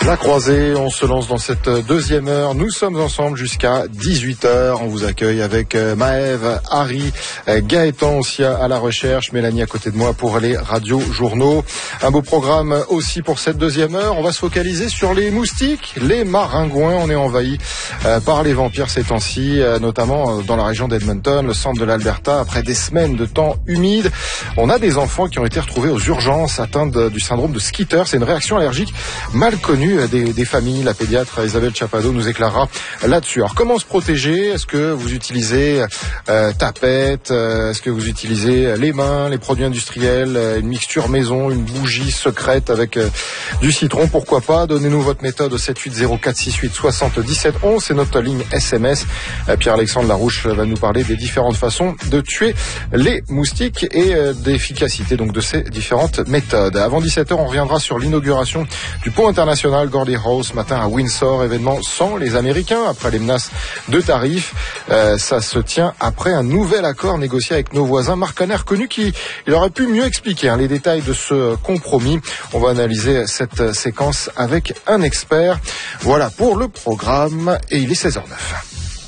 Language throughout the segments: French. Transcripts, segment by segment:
La croisée, on se lance dans cette deuxième heure. Nous sommes ensemble jusqu'à 18h. On vous accueille avec Maëv, Harry, Gaëtan aussi à la recherche, Mélanie à côté de moi pour les radios journaux. Un beau programme aussi pour cette deuxième heure. On va se focaliser sur les moustiques, les maringouins. On est envahi par les vampires ces temps-ci, notamment dans la région d'Edmonton, le centre de l'Alberta. Après des semaines de temps humide, on a des enfants qui ont été retrouvés aux urgences atteints du syndrome de Skeeter. C'est une réaction allergique mal connue des familles. La pédiatre Isabelle Chapado nous éclairera là-dessus. Alors comment se protéger? Est-ce que vous utilisez tapettes? Est-ce que vous utilisez les mains, les produits industriels, une mixture maison, une bougie secrète avec du citron? Pourquoi pas? Donnez-nous votre méthode au 780-468-77-11. C'est notre ligne SMS. Pierre-Alexandre Larouche va nous parler des différentes façons de tuer les moustiques et d'efficacité donc de ces différentes méthodes. Avant 17h, on reviendra sur l'inauguration du pont international Gordie Howe ce matin à Windsor, événement sans les Américains après les menaces de tarifs. Ça se tient après un nouvel accord négocié avec nos voisins. Marc Conner, connu, il aurait pu mieux expliquer les détails de ce compromis. On va analyser cette séquence avec un expert. Voilà pour le programme et il est 16h09.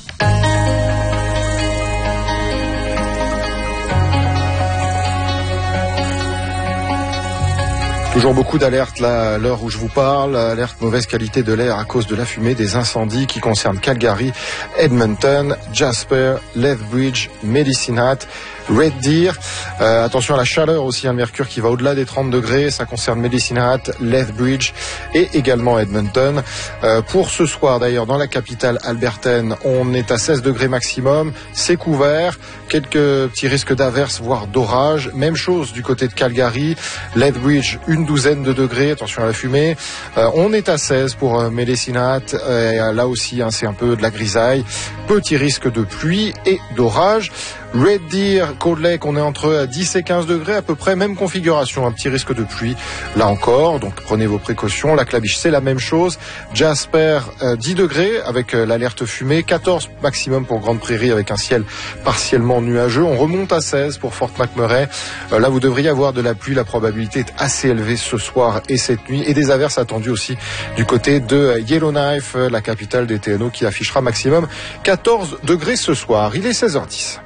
Toujours beaucoup d'alertes là, à l'heure où je vous parle. Alerte mauvaise qualité de l'air à cause de la fumée des incendies qui concernent Calgary, Edmonton, Jasper, Lethbridge, Medicine Hat, Red Deer. Attention à la chaleur aussi, le mercure qui va au-delà des 30 degrés. Ça concerne Medicine Hat, Lethbridge et également Edmonton. Pour ce soir d'ailleurs, dans la capitale albertaine, on est à 16 degrés maximum. C'est couvert. Quelques petits risques d'averses, voire d'orage. Même chose du côté de Calgary. Lethbridge, une douzaine de degrés. Attention à la fumée. On est à 16 pour Medicine Hat. Là aussi, c'est un peu de la grisaille. Petit risque de pluie et d'orage. Red Deer, Cold Lake, on est entre 10 et 15 degrés à peu près, même configuration, un petit risque de pluie là encore, donc prenez vos précautions. La Claviche, c'est la même chose. Jasper, 10 degrés avec l'alerte fumée, 14 maximum pour Grande Prairie avec un ciel partiellement nuageux. On remonte à 16 pour Fort McMurray. Là, vous devriez avoir de la pluie, la probabilité est assez élevée ce soir et cette nuit, et des averses attendues aussi du côté de Yellowknife, la capitale des TNO, qui affichera maximum 14 degrés ce soir. Il est 16h10.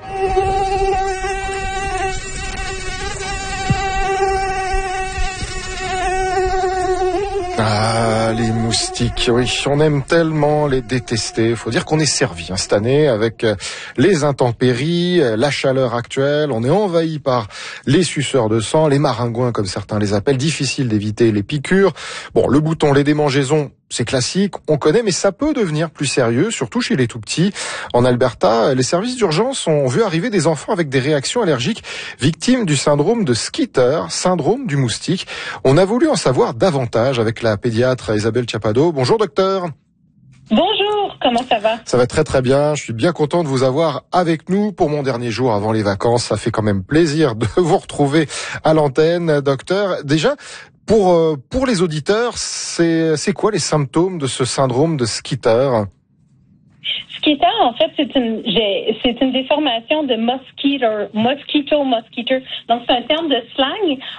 Ah, les moustiques, oui, on aime tellement les détester. Faut dire qu'on est servi cette année avec les intempéries, la chaleur actuelle. On est envahi par les suceurs de sang, les maringouins comme certains les appellent. Difficile d'éviter les piqûres. Bon, le bouton, les démangeaisons, c'est classique, on connaît, mais ça peut devenir plus sérieux, surtout chez les tout-petits. En Alberta, les services d'urgence ont vu arriver des enfants avec des réactions allergiques victimes du syndrome de Skeeter, syndrome du moustique. On a voulu en savoir davantage avec la pédiatre Isabelle Chapado. Bonjour docteur. Bonjour, comment ça va? Ça va très très bien, je suis bien content de vous avoir avec nous pour mon dernier jour avant les vacances. Ça fait quand même plaisir de vous retrouver à l'antenne, docteur. Déjà, pour les auditeurs, c'est quoi les symptômes de ce syndrome de Skeeter? Skeeter, en fait, c'est une déformation de mosquito. Donc, c'est un terme de slang.